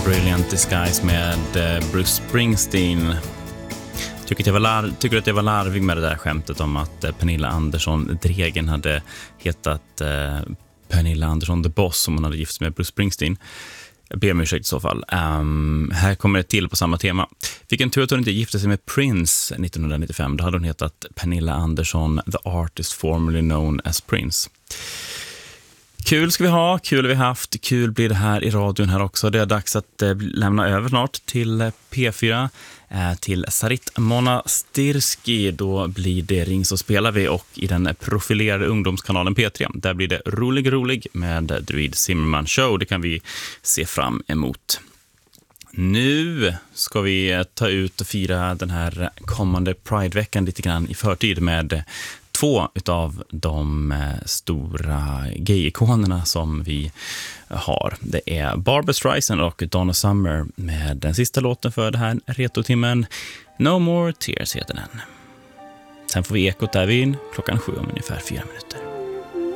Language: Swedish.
Brilliant Disguise med Bruce Springsteen. Tycker att jag var larvig med det där skämtet om att Pernilla Andersson Dregen hade hetat Pernilla Andersson The Boss som hon hade gift med Bruce Springsteen. Jag ber om ursäkt i så fall. Här kommer det till på samma tema. Fick en tur att hon inte gifte sig med Prince 1995. Då hade hon hetat Pernilla Andersson The Artist Formerly Known as Prince. Kul ska vi ha, kul har vi haft, kul blir det här i radion här också. Det är dags att lämna över snart till P4, till Sarit Monastirski. Då blir det Ring så spelar vi, och i den profilerade ungdomskanalen P3, där blir det rolig med Druid Zimmerman Show. Det kan vi se fram emot. Nu ska vi ta ut och fira den här kommande Pride-veckan lite grann i förtid med två utav de stora gay-ikonerna som vi har. Det är Barbra Streisand och Donna Summer med den sista låten för det här retrotimmen. No More Tears heter den. Sen får vi ekot där vid 7:00 om ungefär 4 minuter.